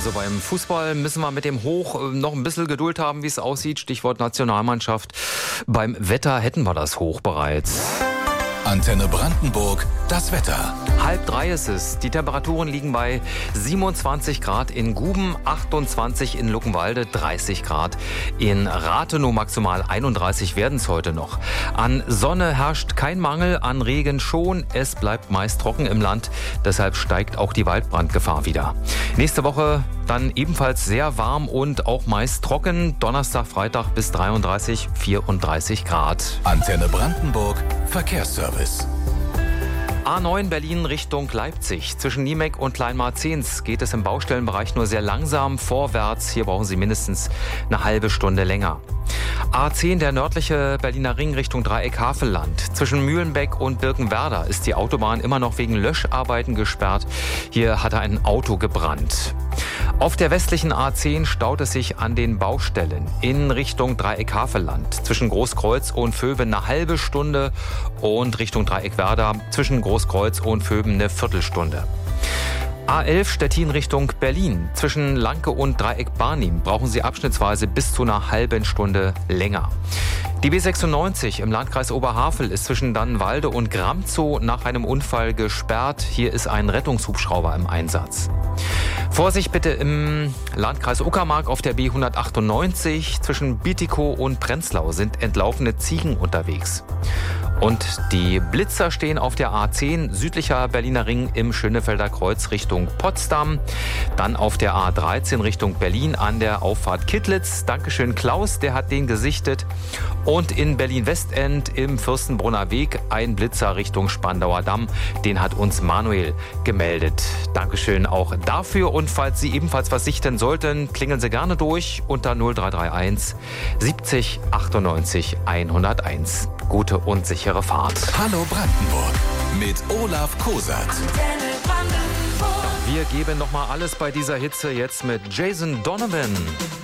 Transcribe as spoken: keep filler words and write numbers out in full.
Also beim Fußball müssen wir mit dem Hoch noch ein bisschen Geduld haben, wie es aussieht. Stichwort Nationalmannschaft. Beim Wetter hätten wir das Hoch bereits. Antenne Brandenburg, das Wetter. Halb drei ist es. Die Temperaturen liegen bei siebenundzwanzig Grad in Guben, achtundzwanzig in Luckenwalde, dreißig Grad in Rathenow, maximal einunddreißig werden es heute noch. An Sonne herrscht kein Mangel, an Regen schon. Es bleibt meist trocken im Land, deshalb steigt auch die Waldbrandgefahr wieder. Nächste Woche dann ebenfalls sehr warm und auch meist trocken. Donnerstag, Freitag bis dreiunddreißig, vierunddreißig Grad. Antenne Brandenburg, Verkehrsservice. A neun Berlin Richtung Leipzig. Zwischen Niemek und Kleinmarzens geht es im Baustellenbereich nur sehr langsam vorwärts. Hier brauchen Sie mindestens eine halbe Stunde länger. A zehn, der nördliche Berliner Ring Richtung Dreieck Havelland. Zwischen Mühlenbeck und Birkenwerder ist die Autobahn immer noch wegen Löscharbeiten gesperrt. Hier hat ein Auto gebrannt. Auf der westlichen A zehn staut es sich an den Baustellen in Richtung Dreieck Havelland. Zwischen Großkreuz und Vöben eine halbe Stunde und Richtung Dreieckwerder zwischen Großkreuz und Vöben eine Viertelstunde. A elf Stettin Richtung Berlin. Zwischen Lanke und Dreieck Barnim brauchen Sie abschnittsweise bis zu einer halben Stunde länger. Die B sechsundneunzig im Landkreis Oberhavel ist zwischen Dannenwalde und Gramzow nach einem Unfall gesperrt. Hier ist ein Rettungshubschrauber im Einsatz. Vorsicht bitte im Landkreis Uckermark auf der B hundertachtundneunzig. Zwischen Bietigkow und Prenzlau sind entlaufene Ziegen unterwegs. Und die Blitzer stehen auf der A zehn, südlicher Berliner Ring im Schönefelder Kreuz Richtung Potsdam. Dann auf der A dreizehn Richtung Berlin an der Auffahrt Kittlitz. Dankeschön Klaus, der hat den gesichtet. Und in Berlin-Westend im Fürstenbrunner Weg ein Blitzer Richtung Spandauer Damm. Den hat uns Manuel gemeldet. Dankeschön auch dafür. Und falls Sie ebenfalls was sichten sollten, klingeln Sie gerne durch unter null drei drei eins siebzig achtundneunzig hunderteins. Gute und sichere Fahrt. Hallo Brandenburg mit Olaf Kosat. Wir geben nochmal alles bei dieser Hitze jetzt mit Jason Donovan.